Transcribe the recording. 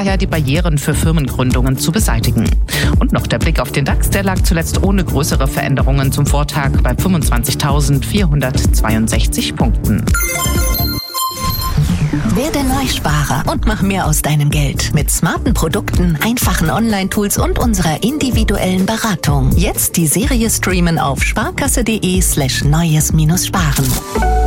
daher die Barrieren für Firmengründungen zu beseitigen. Und noch der Blick auf den DAX, der lag zuletzt ohne größere Veränderungen zum Vortag bei 25.462 Punkten. Werde Neusparer und mach mehr aus deinem Geld. Mit smarten Produkten, einfachen Online-Tools und unserer individuellen Beratung. Jetzt die Serie streamen auf sparkasse.de/neues-sparen.